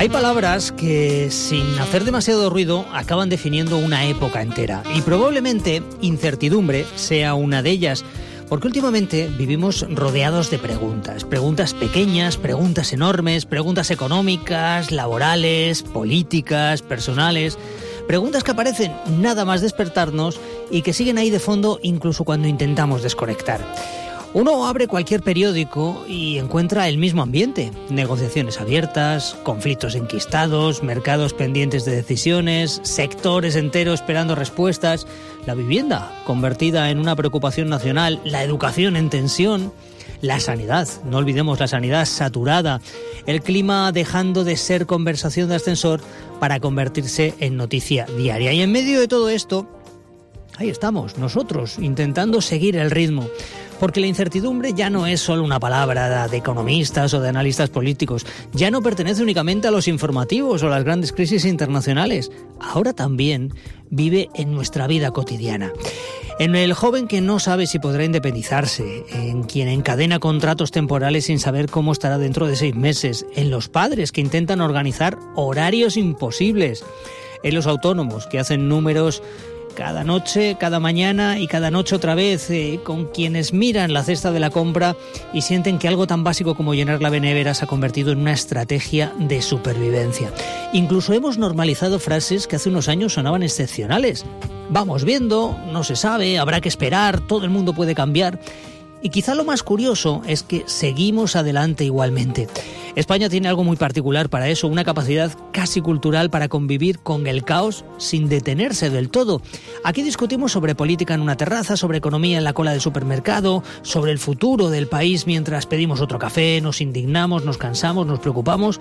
Hay palabras que, sin hacer demasiado ruido, acaban definiendo una época entera. Y probablemente incertidumbre sea una de ellas. Porque últimamente vivimos rodeados de preguntas. Preguntas pequeñas, preguntas enormes, preguntas económicas, laborales, políticas, personales. Preguntas que aparecen nada más despertarnos y que siguen ahí de fondo incluso cuando intentamos desconectar. Uno abre cualquier periódico y encuentra el mismo ambiente. Negociaciones abiertas, conflictos enquistados, mercados pendientes de decisiones, sectores enteros esperando respuestas, la vivienda convertida en una preocupación nacional, la educación en tensión, la sanidad, no olvidemos la sanidad saturada, el clima dejando de ser conversación de ascensor para convertirse en noticia diaria. Y en medio de todo esto, ahí estamos, nosotros, intentando seguir el ritmo. Porque la incertidumbre ya no es solo una palabra de economistas o de analistas políticos, ya no pertenece únicamente a los informativos o a las grandes crisis internacionales, ahora también vive en nuestra vida cotidiana. En el joven que no sabe si podrá independizarse, en quien encadena contratos temporales sin saber cómo estará dentro de 6 meses, en los padres que intentan organizar horarios imposibles, en los autónomos que hacen números cada noche, cada mañana y cada noche otra vez, con quienes miran la cesta de la compra y sienten que algo tan básico como llenar la nevera se ha convertido en una estrategia de supervivencia. Incluso hemos normalizado frases que hace unos años sonaban excepcionales. Vamos viendo, no se sabe, habrá que esperar, todo el mundo puede cambiar. Y quizá lo más curioso es que seguimos adelante igualmente. España tiene algo muy particular para eso, una capacidad casi cultural para convivir con el caos sin detenerse del todo. Aquí discutimos sobre política en una terraza, sobre economía en la cola del supermercado, sobre el futuro del país mientras pedimos otro café, nos indignamos, nos cansamos, nos preocupamos.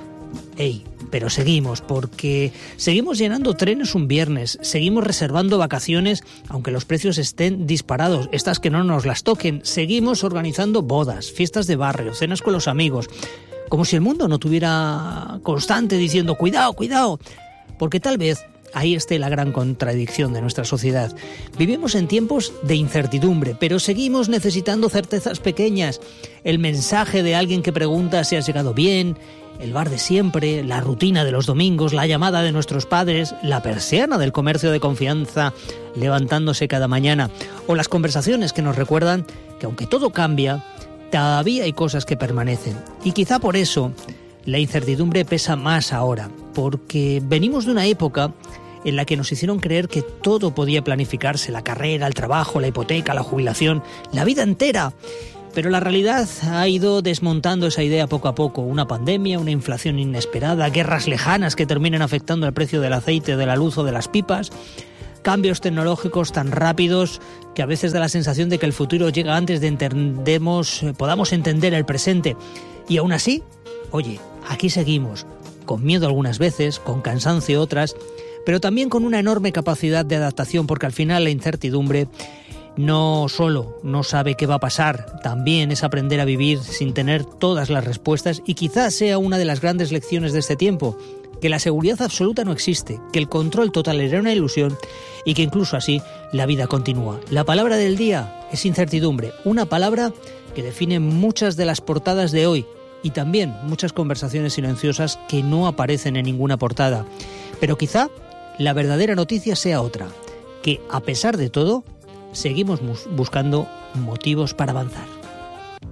Pero seguimos, porque seguimos llenando trenes un viernes, seguimos reservando vacaciones aunque los precios estén disparados, estas que no nos las toquen, seguimos organizando bodas, fiestas de barrio, cenas con los amigos, como si el mundo no tuviera constante diciendo cuidado, cuidado, porque tal vez ahí esté la gran contradicción de nuestra sociedad. Vivimos en tiempos de incertidumbre, pero seguimos necesitando certezas pequeñas, el mensaje de alguien que pregunta si has llegado bien, el bar de siempre, la rutina de los domingos, la llamada de nuestros padres, la persiana del comercio de confianza levantándose cada mañana, o las conversaciones que nos recuerdan que aunque todo cambia, todavía hay cosas que permanecen. Y quizá por eso la incertidumbre pesa más ahora, porque venimos de una época en la que nos hicieron creer que todo podía planificarse, la carrera, el trabajo, la hipoteca, la jubilación, la vida entera. Pero la realidad ha ido desmontando esa idea poco a poco. Una pandemia, una inflación inesperada, guerras lejanas que terminan afectando el precio del aceite, de la luz o de las pipas, cambios tecnológicos tan rápidos que a veces da la sensación de que el futuro llega antes de podamos entender el presente. Y aún así, aquí seguimos, con miedo algunas veces, con cansancio otras, pero también con una enorme capacidad de adaptación, porque al final la incertidumbre no solo no sabe qué va a pasar, también es aprender a vivir sin tener todas las respuestas, y quizás sea una de las grandes lecciones de este tiempo, que la seguridad absoluta no existe, que el control total era una ilusión y que incluso así la vida continúa. La palabra del día es incertidumbre, una palabra que define muchas de las portadas de hoy y también muchas conversaciones silenciosas que no aparecen en ninguna portada. Pero quizá la verdadera noticia sea otra, que a pesar de todo seguimos buscando motivos para avanzar.